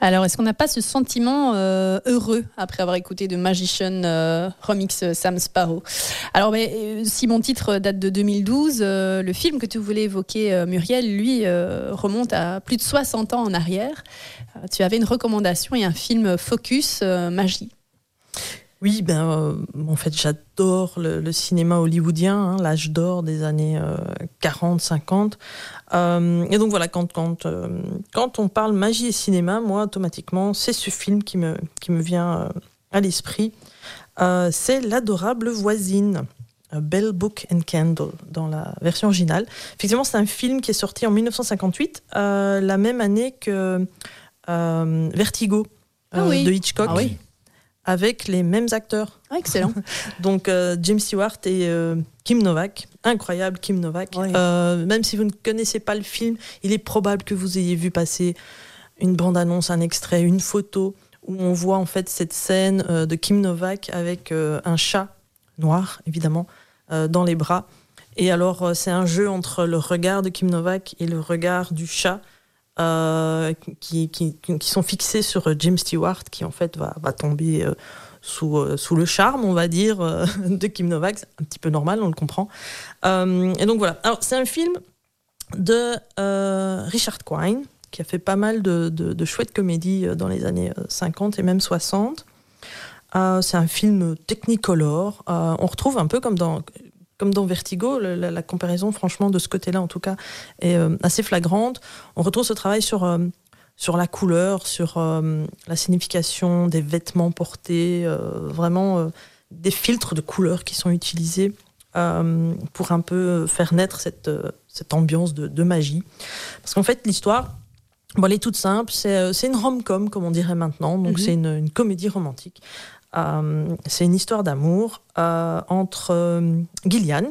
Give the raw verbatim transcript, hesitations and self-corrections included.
Alors, est-ce qu'on n'a pas ce sentiment euh, heureux après avoir écouté de Magician euh, remix euh, Sam Sparro? Alors, mais, si mon titre date de deux mille douze, euh, le film que tu voulais évoquer, euh, Muriel, lui, euh, remonte à plus de soixante ans en arrière. Euh, tu avais une recommandation et un film focus euh, magie. Oui, ben, euh, en fait, j'adore le, le cinéma hollywoodien, hein, l'âge d'or des années euh, quarante, cinquante. Euh, et donc voilà, quand, quand, euh, quand on parle magie et cinéma, moi, automatiquement, c'est ce film qui me, qui me vient euh, à l'esprit. Euh, c'est L'adorable voisine, Bell, Book and Candle, dans la version originale. Effectivement, c'est un film qui est sorti en dix-neuf cent cinquante-huit, euh, la même année que euh, Vertigo, euh, ah oui. de Hitchcock. Ah oui. Avec les mêmes acteurs. Ah, excellent. Donc euh, James Stewart et euh, Kim Novak. Incroyable, Kim Novak. Oui. Euh, même si vous ne connaissez pas le film, il est probable que vous ayez vu passer une bande-annonce, un extrait, une photo où on voit en fait cette scène euh, de Kim Novak avec euh, un chat noir, évidemment, euh, dans les bras. Et alors, euh, c'est un jeu entre le regard de Kim Novak et le regard du chat. Euh, qui, qui, qui sont fixés sur James Stewart, qui en fait va, va tomber euh, sous, euh, sous le charme, on va dire, euh, de Kim Novak. C'est un petit peu normal, on le comprend. Euh, et donc voilà. Alors, c'est un film de euh, Richard Quine, qui a fait pas mal de, de, de chouettes comédies dans les années cinquante et même soixante. Euh, c'est un film technicolor. Euh, on retrouve un peu comme dans... Comme dans Vertigo, la, la comparaison, franchement, de ce côté-là, en tout cas, est euh, assez flagrante. On retrouve ce travail sur, euh, sur la couleur, sur euh, la signification des vêtements portés, euh, vraiment euh, des filtres de couleurs qui sont utilisés euh, pour un peu faire naître cette, euh, cette ambiance de, de magie. Parce qu'en fait, l'histoire, bon, elle est toute simple. C'est, c'est une rom-com, comme on dirait maintenant. Donc, mm-hmm. c'est une, une comédie romantique. Euh, c'est une histoire d'amour euh, entre euh, Gillian,